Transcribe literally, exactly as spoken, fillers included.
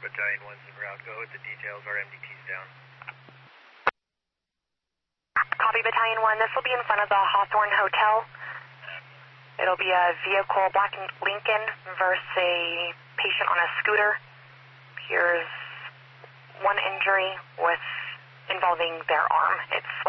Battalion one's en route. Go with the details. Our M D T's down. Copy, Battalion one. This will be in front of the Hawthorne Hotel. It'll be a vehicle, black Lincoln, versus a patient on a scooter. Here's one injury with involving their arm. It's